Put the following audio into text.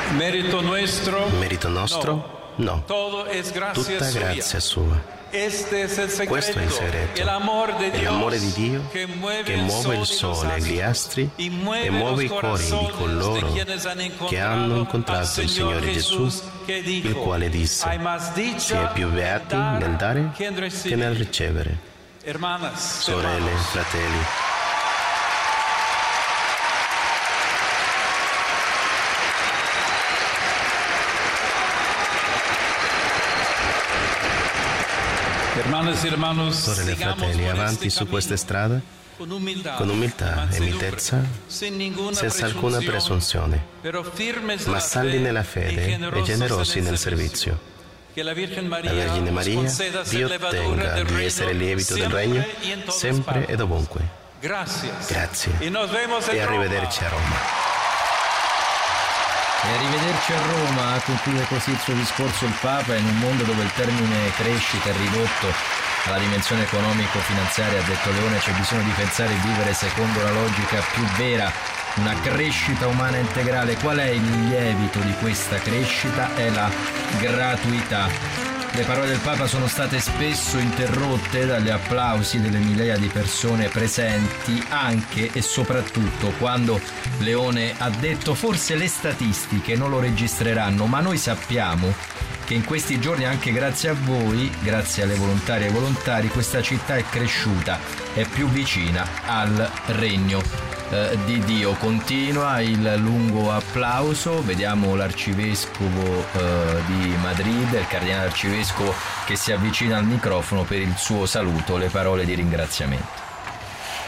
Merito nostro? No. Tutta grazia sua. Questo è il segreto, l'amore di Dio che muove il sole e gli astri e muove i cuori di coloro che hanno incontrato il Signore Gesù, il quale disse: si è più beati nel dare che nel ricevere. Sorelle e fratelli, sorelle e fratelli, avanti su questa strada con umiltà e mitezza, senza alcuna presunzione, ma saldi nella fede e generosi nel servizio. La Vergine Maria vi ottenga di essere lievito del Regno sempre ed ovunque. Grazie e arrivederci a Roma. E arrivederci a Roma, conclude così il suo discorso il Papa, in un mondo dove il termine crescita è ridotto alla dimensione economico-finanziaria, ha detto Leone, c'è bisogno di pensare e vivere secondo la logica più vera, una crescita umana integrale. Qual è il lievito di questa crescita? È la gratuità. Le parole del Papa sono state spesso interrotte dagli applausi delle migliaia di persone presenti, anche e soprattutto quando Leone ha detto: forse le statistiche non lo registreranno, ma noi sappiamo che in questi giorni, anche grazie a voi, grazie alle volontarie e volontari, questa città è cresciuta, è più vicina al regno di Dio. Continua il lungo applauso, vediamo l'arcivescovo di Madrid, il cardinale arcivescovo che si avvicina al microfono per il suo saluto, le parole di ringraziamento.